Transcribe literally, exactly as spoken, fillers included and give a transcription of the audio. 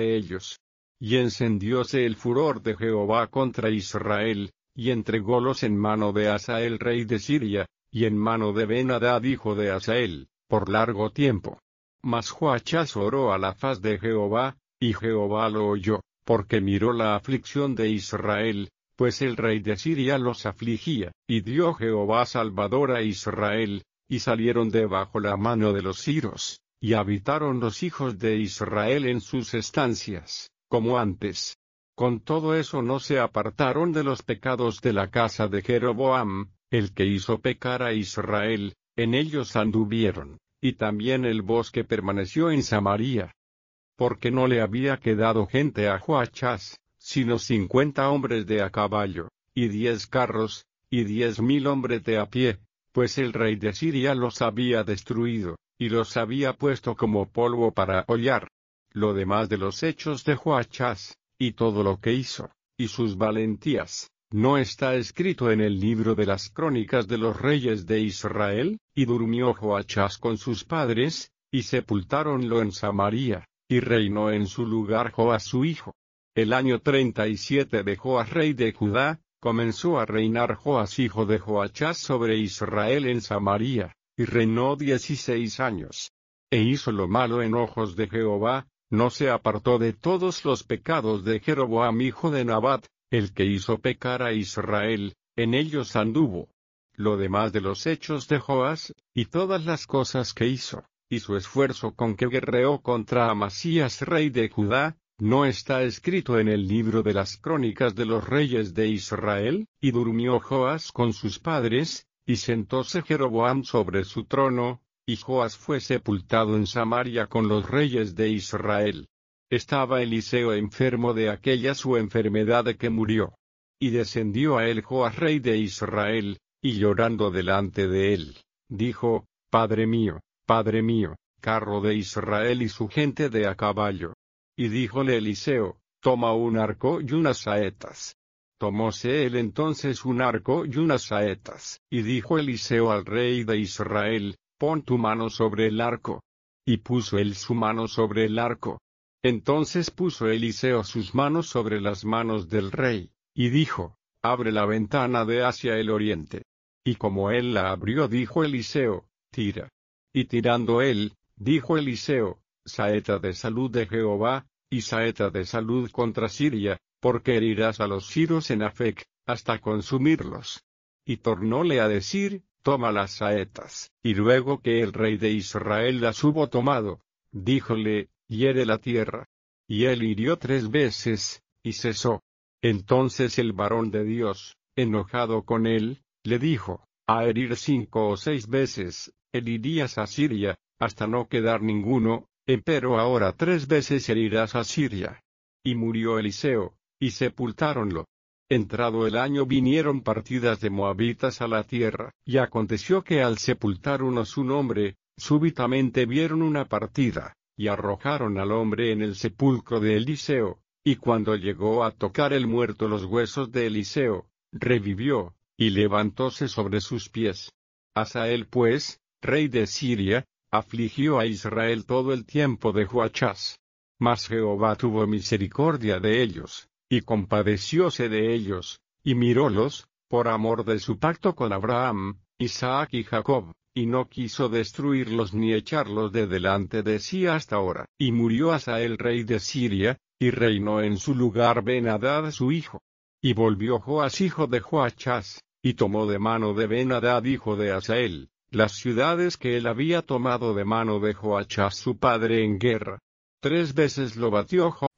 de ellos. Y encendióse el furor de Jehová contra Israel, y entrególos en mano de Hazael rey de Siria, y en mano de Ben-Hadad hijo de Hazael, por largo tiempo. Mas Joachz oró a la faz de Jehová, y Jehová lo oyó, porque miró la aflicción de Israel, pues el rey de Siria los afligía, y dio Jehová salvador a Israel, y salieron de bajo la mano de los siros, y habitaron los hijos de Israel en sus estancias, como antes. Con todo eso no se apartaron de los pecados de la casa de Jeroboam, el que hizo pecar a Israel, en ellos anduvieron, y también el bosque permaneció en Samaria. Porque no le había quedado gente a Joachz, sino cincuenta hombres de a caballo, y diez carros, y diez mil hombres de a pie, pues el rey de Siria los había destruido, y los había puesto como polvo para hollar. Lo demás de los hechos de Joachz, y todo lo que hizo, y sus valentías, ¿no está escrito en el libro de las crónicas de los reyes de Israel? Y durmió Joachz con sus padres, y sepultáronlo en Samaria, y reinó en su lugar Joas su hijo. El año treinta y siete de Joas rey de Judá, comenzó a reinar Joas hijo de Joachz sobre Israel en Samaria, y reinó dieciséis años. E hizo lo malo en ojos de Jehová, no se apartó de todos los pecados de Jeroboam hijo de Nabat, el que hizo pecar a Israel, en ellos anduvo. Lo demás de los hechos de Joas, y todas las cosas que hizo, y su esfuerzo con que guerreó contra Amasías rey de Judá, ¿no está escrito en el libro de las crónicas de los reyes de Israel? Y durmió Joas con sus padres, y sentóse Jeroboam sobre su trono, y Joas fue sepultado en Samaria con los reyes de Israel. Estaba Eliseo enfermo de aquella su enfermedad de que murió. Y descendió a él Joas rey de Israel, y llorando delante de él, dijo, Padre mío, Padre mío, carro de Israel y su gente de a caballo. Y díjole Eliseo, toma un arco y unas saetas. Tomóse él entonces un arco y unas saetas, y dijo Eliseo al rey de Israel, pon tu mano sobre el arco. Y puso él su mano sobre el arco. Entonces puso Eliseo sus manos sobre las manos del rey, y dijo, abre la ventana de hacia el oriente. Y como él la abrió dijo Eliseo, tira. Y tirando él, dijo Eliseo, saeta de salud de Jehová, y saeta de salud contra Siria, porque herirás a los siros en Afec, hasta consumirlos. Y tornóle a decir, toma las saetas, y luego que el rey de Israel las hubo tomado, díjole, hiere la tierra. Y él hirió tres veces, y cesó. Entonces el varón de Dios, enojado con él, le dijo, a herir cinco o seis veces, herirías a Siria, hasta no quedar ninguno, empero ahora tres veces herirás a Siria. Y murió Eliseo, y sepultáronlo. Entrado el año vinieron partidas de moabitas a la tierra, y aconteció que al sepultar unos un hombre, súbitamente vieron una partida, y arrojaron al hombre en el sepulcro de Eliseo, y cuando llegó a tocar el muerto los huesos de Eliseo, revivió, y levantóse sobre sus pies. Hazael pues, rey de Siria, afligió a Israel todo el tiempo de Joachz. Mas Jehová tuvo misericordia de ellos, y compadecióse de ellos, y mirólos, por amor de su pacto con Abraham, Isaac y Jacob, y no quiso destruirlos ni echarlos de delante de sí hasta ahora. Y murió Hazael rey de Siria, y reinó en su lugar Ben-Hadad su hijo. Y volvió Joas hijo de Joachz, y tomó de mano de Ben-Hadad hijo de Hazael, las ciudades que él había tomado de mano de Joachz su padre en guerra. Tres veces lo batió